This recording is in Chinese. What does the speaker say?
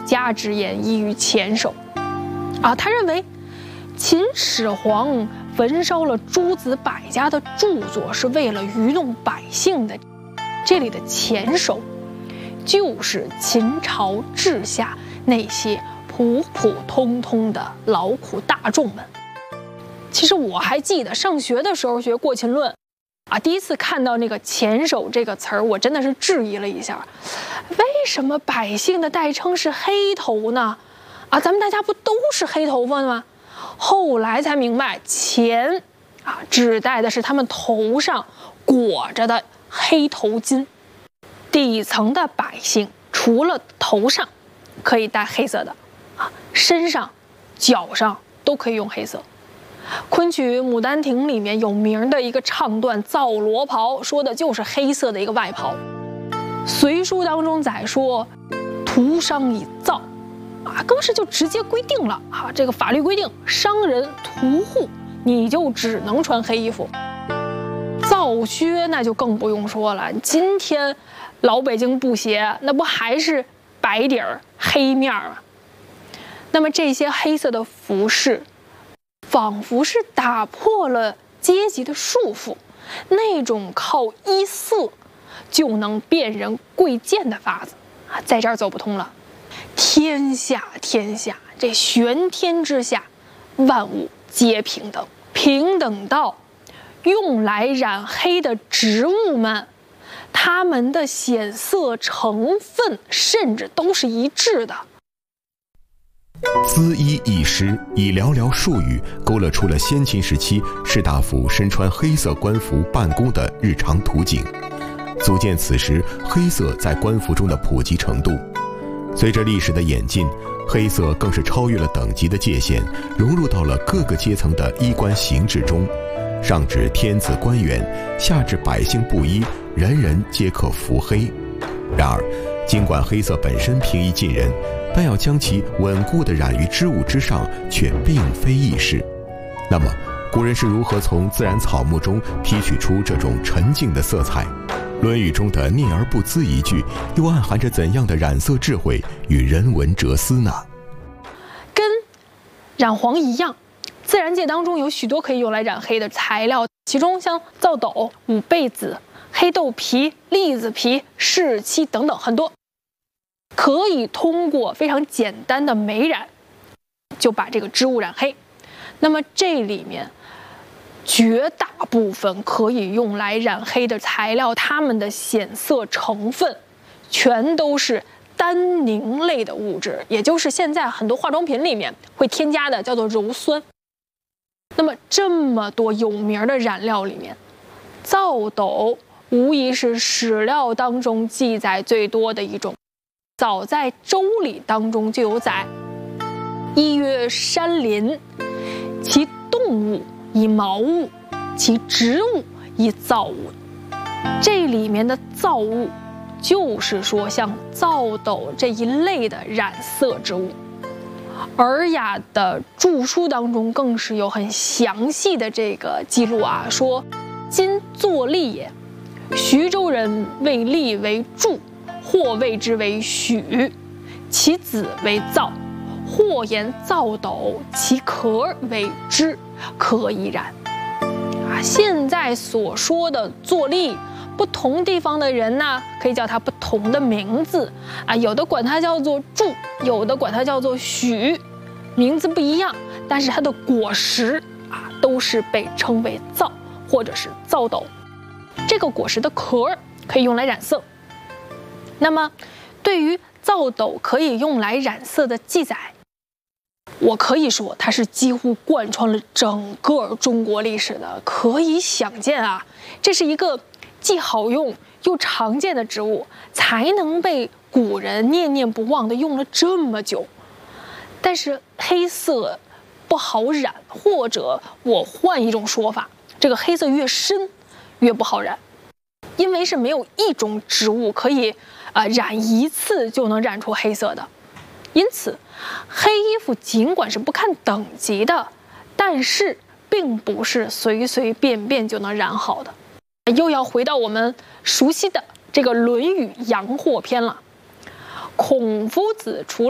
家之言异于前手。他认为秦始皇焚烧了诸子百家的著作是为了愚弄百姓的，这里的前手就是秦朝治下那些普普通通的劳苦大众们。其实我还记得上学的时候学《过秦论》第一次看到那个前手这个词儿，我真的是质疑了一下，为什么百姓的代称是黑头呢？咱们大家不都是黑头发吗？后来才明白，前指代的是他们头上裹着的黑头巾。底层的百姓除了头上可以戴黑色的身上、脚上都可以用黑色。昆曲《牡丹亭》里面有名的一个唱段《皂罗袍》，说的就是黑色的一个外袍。隋书当中载说，涂商以皂，更是就直接规定了这个法律规定，商人屠户你就只能穿黑衣服。皂靴那就更不用说了，今天老北京布鞋那不还是白底儿黑面吗？那么这些黑色的服饰仿佛是打破了阶级的束缚，那种靠衣色就能辨人贵贱的法子在这儿走不通了。天下，这玄天之下，万物皆平等，平等到用来染黑的植物们，它们的显色成分甚至都是一致的。 缁衣一诗以寥寥数语勾勒出了先秦时期士大夫身穿黑色官服办公的日常图景，足见此时黑色在官服中的普及程度。随着历史的演进，黑色更是超越了等级的界限，融入到了各个阶层的衣冠形制中，上至天子官员，下至百姓布衣，人人皆可服黑。然而尽管黑色本身平易近人，但要将其稳固地染于织物之上，却并非易事。那么古人是如何从自然草木中提取出这种沉静的色彩？《论语》中的“念而不淄”一句，又暗含着怎样的染色智慧与人文哲思呢？ 跟染黄一样，自然界当中有许多可以用来染黑的材料，其中像皂斗、五倍子、黑豆皮、栗子皮、柿漆等等很多，可以通过非常简单的媒染就把这个织物染黑。那么这里面绝大部分可以用来染黑的材料，它们的显色成分全都是单宁类的物质，也就是现在很多化妆品里面会添加的，叫做鞣酸。那么这么多有名的染料里面，皂斗无疑是史料当中记载最多的一种。早在《周礼》当中就有载：一曰山林，其动物以毛物，其植物以皂物。这里面的皂物就是说像皂斗这一类的染色之物。尔雅的著书当中更是有很详细的这个记录说今作吏也，徐州人谓吏为柱，或谓之为许，其子为皂，或言皂斗，其壳为织，可以染。现在所说的作吏，不同地方的人呢，可以叫它不同的名字有的管它叫做柱，有的管它叫做许，名字不一样，但是它的果实都是被称为皂或者是皂斗。这个果实的壳可以用来染色。那么对于皂斗可以用来染色的记载，我可以说它是几乎贯穿了整个中国历史的。可以想见这是一个既好用又常见的植物，才能被古人念念不忘的用了这么久。但是黑色不好染，或者我换一种说法，这个黑色越深越不好染，因为是没有一种植物可以染一次就能染出黑色的。因此黑衣服尽管是不看等级的，但是并不是随随便便就能染好的。又要回到我们熟悉的这个《论语·阳货篇》了。孔夫子除